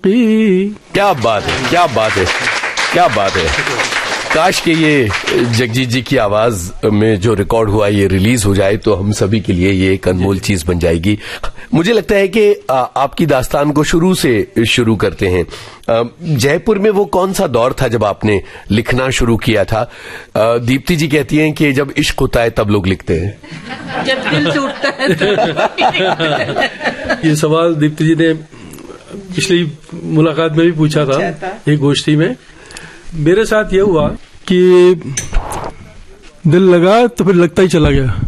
बाकी। क्या बात है, क्या बात है, क्या बात है। काश के ये जगजीत जी की आवाज में जो रिकॉर्ड हुआ ये रिलीज हो जाए तो हम सभी के लिए ये एक अनमोल चीज बन जाएगी। मुझे लगता है कि आपकी दास्तान को शुरू से शुरू करते हैं। जयपुर में वो कौन सा दौर था जब आपने लिखना शुरू किया था? दीप्ति जी कहती हैं कि जब इश्क होता है तब लोग लिखते हैं, जब दिल टूटता है ये सवाल दीप्ति जी ने पिछली मुलाकात में भी पूछा था एक गोष्ठी में। मेरे साथ ये हुआ कि दिल लगा तो फिर लगता ही चला गया।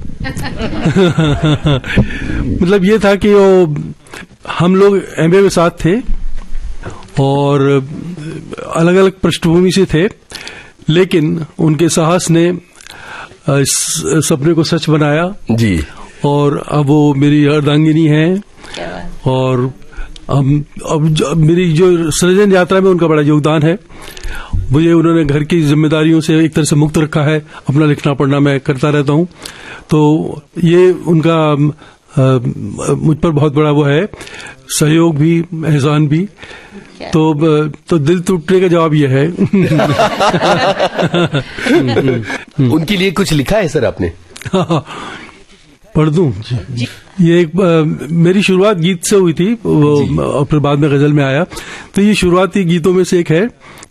मतलब ये था कि वो हम लोग एमए में साथ थे और अलग अलग पृष्ठभूमि से थे, लेकिन उनके साहस ने इस सपने को सच बनाया जी। और अब वो मेरी अर्धांगिनी है और अब मेरी जो सृजन यात्रा में उनका बड़ा योगदान है। मुझे उन्होंने घर की जिम्मेदारियों से एक तरह से मुक्त रखा है। अपना लिखना पढ़ना मैं करता रहता हूँ, तो ये उनका मुझ पर बहुत बड़ा वो है सहयोग भी, एहसान भी। तो दिल टूटने का जवाब ये है। उनके लिए कुछ लिखा है सर आपने? पढ़ दूं जी। ये एक मेरी शुरुआत गीत से हुई थी, वो और फिर बाद में गजल में आया। तो ये शुरुआती गीतों में से एक है